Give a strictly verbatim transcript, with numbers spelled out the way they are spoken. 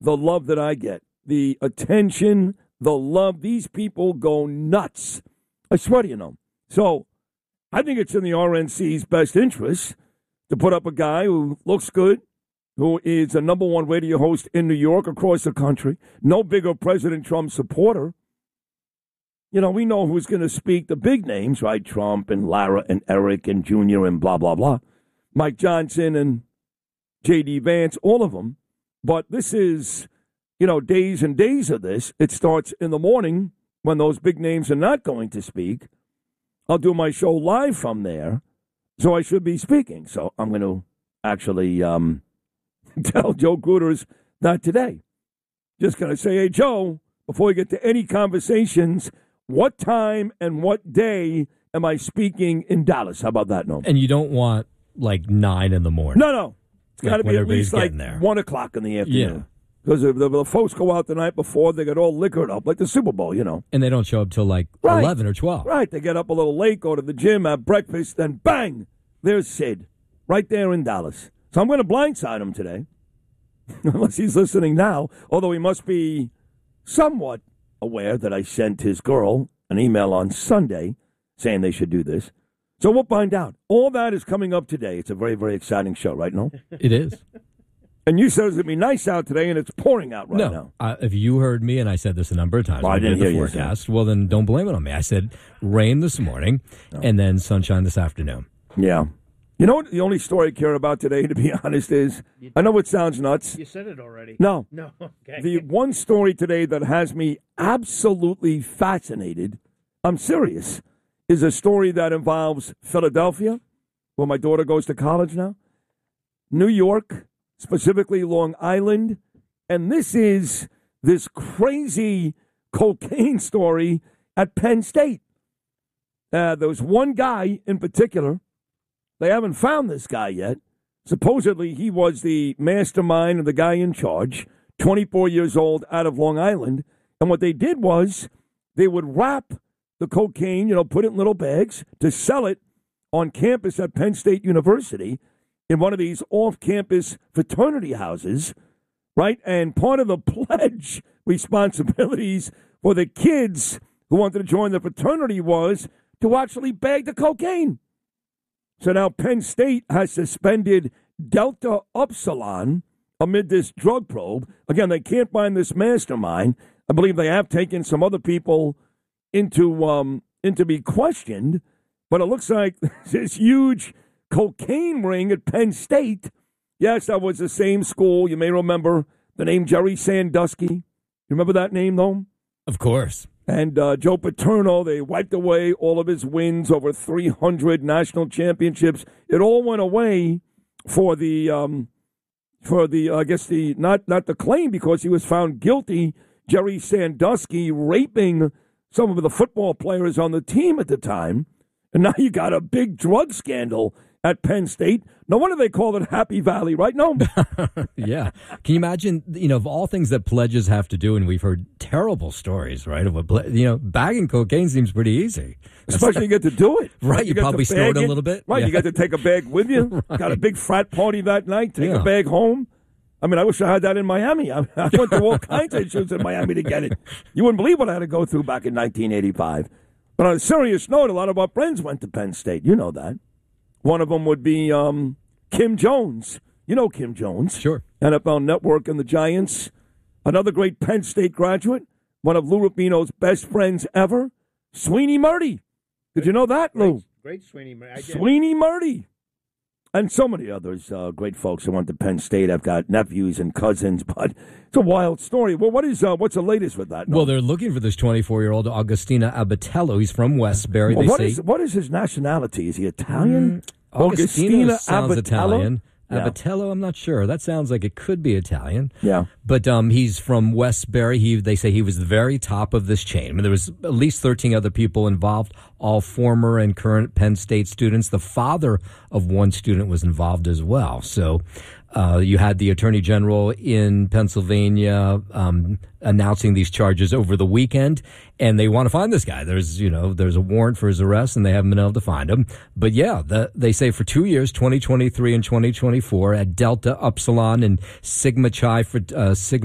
the love that I get, the attention, the love. These people go nuts. I swear to you, know. So I think it's in the R N C's best interest to put up a guy who looks good, who is a number one radio host in New York, across the country, no bigger President Trump supporter. You know, we know who's going to speak, the big names, right? Trump and Lara and Eric and Junior and blah, blah, blah. Mike Johnson and J D. Vance, all of them. But this is, you know, days and days of this. It starts in the morning when those big names are not going to speak. I'll do my show live from there, so I should be speaking. So I'm going to actually um, tell Joe Gruters that today. Just going to say, hey, Joe, before we get to any conversations, what time and what day am I speaking in Dallas? How about that, no? And you don't want, like, nine in the morning. No, no. It's like got to be at least, like, there. one o'clock in the afternoon. Yeah. Because if the, the folks go out the night before, they get all liquored up, like the Super Bowl, you know. And they don't show up till, like, right. eleven or twelve. Right. They get up a little late, go to the gym, have breakfast, then bang, there's Sid, right there in Dallas. So I'm going to blindside him today, unless he's listening now, although he must be somewhat aware that I sent his girl an email on Sunday saying they should do this. So we'll find out. All that is coming up today. It's a very, very exciting show, right, no? It is. And you said it's going to be nice out today, and it's pouring out right no, now. Uh, if you heard me, and I said this a number of times, well, I didn't hear the you forecast, well, then don't blame it on me. I said rain this morning, oh. and then sunshine this afternoon. Yeah. You know what the only story I care about today, to be honest, is, I know it sounds nuts. You said it already. No. No, okay. The one story today that has me absolutely fascinated, I'm serious, is a story that involves Philadelphia, where my daughter goes to college now, New York, specifically Long Island, and this is this crazy cocaine story at Penn State. Uh, there was one guy in particular. They haven't found this guy yet. Supposedly, he was the mastermind and the guy in charge, twenty-four years old, out of Long Island. And what they did was they would wrap the cocaine, you know, put it in little bags to sell it on campus at Penn State University in one of these off-campus fraternity houses, right? And part of the pledge responsibilities for the kids who wanted to join the fraternity was to actually bag the cocaine. So now Penn State has suspended Delta Upsilon amid this drug probe. Again, they can't find this mastermind. I believe they have taken some other people into um, into be questioned, but it looks like this huge cocaine ring at Penn State. Yes, that was the same school. You may remember the name Jerry Sandusky. You remember that name, though? Of course. And uh, Joe Paterno, they wiped away all of his wins, over three hundred national championships. It all went away for the, um, for the uh, I guess, the not, not the claim, because he was found guilty, Jerry Sandusky, raping some of the football players on the team at the time. And now you got a big drug scandal at Penn State. No wonder they call it Happy Valley, right? No. Yeah. Can you imagine, you know, of all things that pledges have to do, and we've heard terrible stories, right? Of what, ple- you know, bagging cocaine seems pretty easy. Especially you get to do it. Right. You, you probably snort a little bit. Right. Yeah. You got to take a bag with you. Right. Got a big frat party that night. Take yeah. a bag home. I mean, I wish I had that in Miami. I, I went through all kinds of issues in Miami to get it. You wouldn't believe what I had to go through back in nineteen eighty-five. But on a serious note, a lot of our friends went to Penn State. You know that. One of them would be um, Kim Jones. You know Kim Jones. Sure. N F L Network and the Giants. Another great Penn State graduate. One of Lou Rubino's best friends ever. Sweeney Murdy. Did you know that, Great, Lou? great Sweeney Murdy. Sweeney Murdy. And so many others, uh, great folks who went to Penn State. I've got nephews and cousins, but it's a wild story. Well, what is uh, what's the latest with that? No? Well, they're looking for this twenty-four-year-old Augustino Abatello. He's from Westbury. Well, they what, say. is, what is his nationality? Is he Italian? Mm, Augustino sounds Abatello? Italian. Yeah. Abatello, I'm not sure. That sounds like it could be Italian. Yeah. But um, he's from Westbury. He, they say he was the very top of this chain. I mean, there was at least thirteen other people involved, all former and current Penn State students. The father of one student was involved as well. So uh, you had the Attorney General in Pennsylvania um, announcing these charges over the weekend, and they want to find this guy. There's, you know, there's a warrant for his arrest, and they haven't been able to find him. But yeah, the, they say for two years, twenty twenty-three and twenty twenty-four, at Delta Upsilon and Sigma Chi for uh, Sigma.